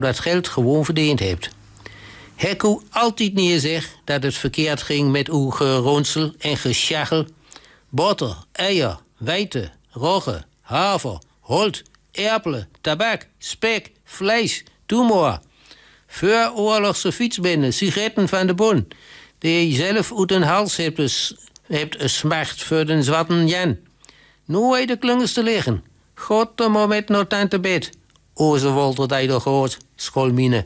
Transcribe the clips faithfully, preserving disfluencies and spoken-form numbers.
dat geld gewoon verdiend hebt. Hij kon altijd niet zeggen dat het verkeerd ging met uw geronsel en geschachel. Boter, eier, wijte, rogge, haver, holt, erpelen, tabak, spek, vlees, tumor. Vooroorlogse fietsbinden, sigaretten van de bon, die je zelf uit een hals hebt, hebt gesmacht voor den zwarten Jan. Nu de klungers te liggen. God de moment nog tante bed. O, ze wolter dat je toch hoort, schoolmine.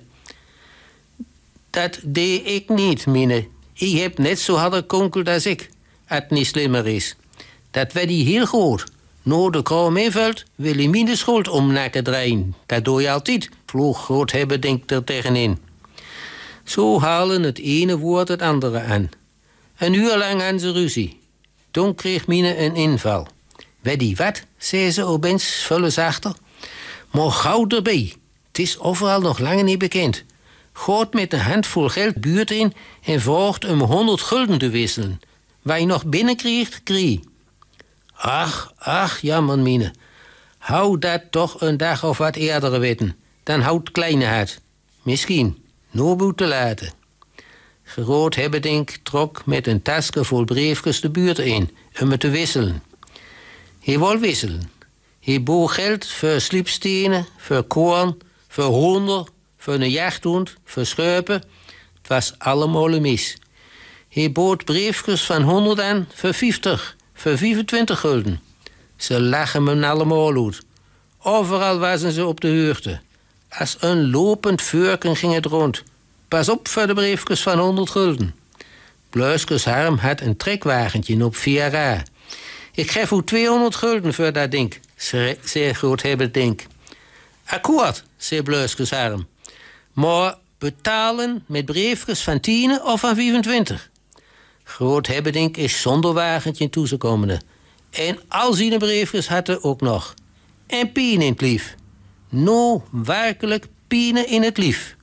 Dat deed ik niet, mine. Ik heb net zo harde konkel als ik. Het niet slimmer is. Dat werd hij heel goed. Nou de kou meevalt, wil hij mine schuld omnakken draaien. Dat doe je altijd, vloog groot hebben denkt er tegenin. Zo halen het ene woord het andere aan. Een uur lang aan ze ruzie. Toen kreeg mine een inval. Weet die wat, zei ze opeens vullen achter. Maar gauw erbij. Het is overal nog lang niet bekend. Gaat met een handvol geld buurt in en vraagt om honderd gulden te wisselen. Wat je nog binnenkrijgt, krie. Ach, ach, jammer mine. Hou dat toch een dag of wat eerder weten. Dan houdt kleine hart. Misschien, nooit te laten. Groot Hebbedink trok met een tasje vol briefjes de buurt in, om het te wisselen. Hij wil wisselen. Hij bood geld voor sliepstenen, voor koorn, voor hoender, voor een jachthond, voor schuipen. Het was allemaal mis. Hij bood briefjes van honderd aan voor vijftig, voor vijfentwintig gulden. Ze lachen me allemaal uit. Overal waren ze op de hoogte. Als een lopend vuurken ging het rond. Pas op voor de briefjes van honderd gulden. Bluiskes Harm had een trekwagentje op Viera. Ik geef u tweehonderd gulden voor dat ding, zei Groot Hebbedink. Akkoord, zei Bluiskes Harm. Maar betalen met briefjes van tien of van vijfentwintig. Groot Hebbedink is zonder wagentje toegekomen. En al zijn briefjes hadden ook nog. En pien in het lief. Nou, werkelijk pien in het lief.